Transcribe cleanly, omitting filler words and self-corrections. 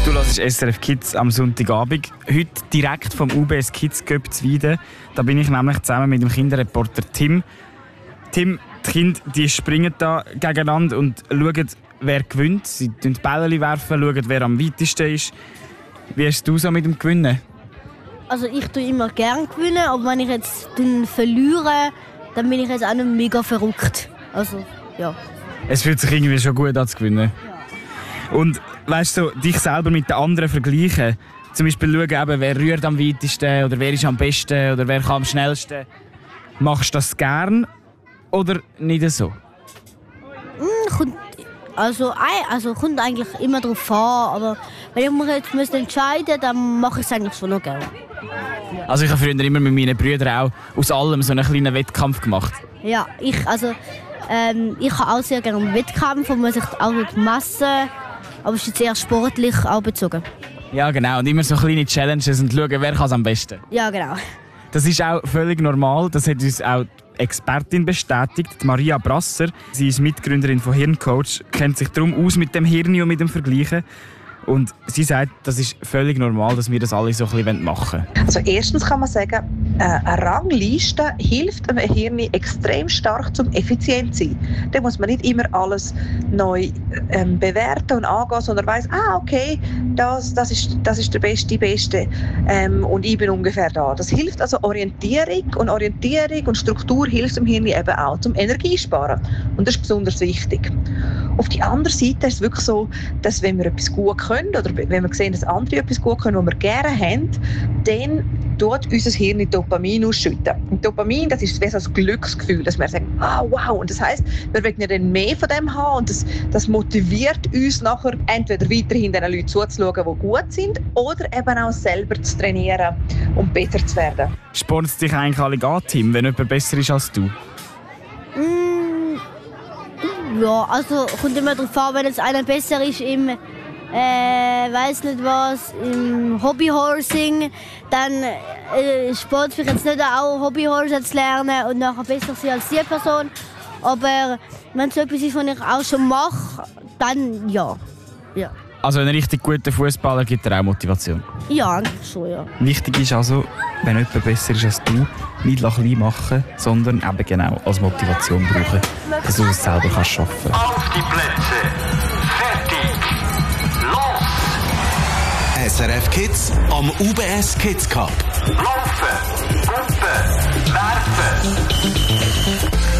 Du hörst SRF Kids am Sonntagabend. Heute direkt vom UBS Kids Cup Zwieden. Da bin ich nämlich zusammen mit dem Kinderreporter Tim. Tim, die Kinder die springen da gegeneinander und schauen, wer gewinnt. Sie werfen Bälle, schauen, wer am weitesten ist. Wie hast du so mit dem Gewinnen? Also ich tue immer gerne gewinnen, aber wenn ich jetzt verliere, dann bin ich jetzt auch nicht mega verrückt. Also, ja. Es fühlt sich irgendwie schon gut an zu gewinnen. Ja. Und weißt du, dich selber mit den anderen vergleichen. Zum Beispiel schauen, eben, wer rührt am weitesten oder wer ist am besten oder wer kann am schnellsten. Machst du das gern oder nicht so? Kommt eigentlich immer darauf an, aber wenn ich mich jetzt entscheiden müsste, dann mache ich es eigentlich schon noch gerne. Also ich habe früher immer mit meinen Brüdern auch aus allem so einen kleinen Wettkampf gemacht. Ja, ich habe auch sehr gerne einen Wettkampf, wo man sich auch messen, aber es ist jetzt eher sportlich auch bezogen. Ja genau, und immer so kleine Challenges und schauen, wer kann es am besten. Ja, genau. Das ist auch völlig normal, das hat uns auch die Expertin bestätigt, Maria Brasser. Sie ist Mitgründerin von Hirncoach, kennt sich darum aus mit dem Hirn und mit dem Vergleichen. Und sie sagt, das ist völlig normal, dass wir das alle so ein bisschen machen wollen. Also erstens kann man sagen, eine Rangliste hilft einem Hirn extrem stark zum effizient zu sein. Da muss man nicht immer alles neu bewerten und angehen, sondern weiss, okay, das ist der Beste, die Beste und ich bin ungefähr da. Das hilft also Orientierung und Struktur hilft dem Hirn eben auch zum Energiesparen. Und das ist besonders wichtig. Auf die andere Seite ist es wirklich so, dass wenn wir etwas gut können oder wenn wir sehen, dass andere etwas gut können, was wir gerne haben, dann tut unser Hirn Dopamin ausschütten. Und Dopamin, das ist wie so ein Glücksgefühl, dass wir sagen, wow. Und das heisst, wir wollen ja dann mehr von dem haben und das motiviert uns nachher, entweder weiterhin den Leuten zuzuschauen, die gut sind, oder eben auch selber zu trainieren, um besser zu werden. Spornt es dich eigentlich alle an, Tim, wenn jemand besser ist als du? Ja, also kommt immer darauf an, wenn jetzt einer besser ist im weiss nicht was, im Hobbyhorsing, dann Sport vielleicht jetzt nicht auch Hobbyhorsen zu lernen und nachher besser sein als die Person. Aber wenn es etwas ist, was ich auch schon mache, dann ja. Also ein richtig guter Fußballer gibt dir auch Motivation? Ja, eigentlich schon, ja. Wichtig ist also, wenn jemand besser ist als du, nicht klein machen, sondern eben genau als Motivation brauchen, dass du es selber schaffen kannst. Auf die Plätze, fertig, los! SRF Kids am UBS Kids Cup. Laufen, Gruppe, werfen.